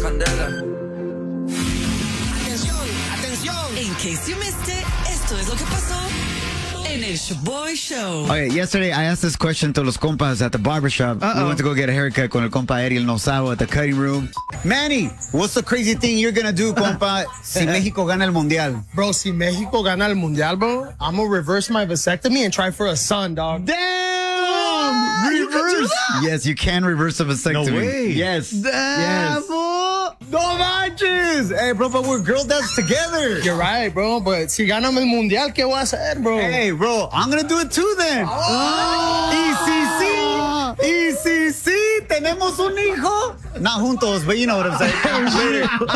candela. In case you missed it, esto es lo que pasó en el Shoboy Show. Okay, yesterday I asked this question to los compas at the barbershop. We went to go get a haircut con el compa Ariel Nosavo at the cutting room. Manny, what's the crazy thing you're gonna do, compa, si México gana el mundial? Bro, si México gana el mundial, bro, I'm gonna reverse my vasectomy and try for a son, dog. Damn! Reverse? Yes, you can reverse a vasectomy. No way. Yes. Damn, yes. No manches. Hey, bro, but we're girl dads together. You're right, bro, but si ganamos el mundial, ¿qué voy a hacer, bro? Hey, bro, I'm gonna do it too then. Y si sí, tenemos un hijo. Not juntos, but you know what I'm saying.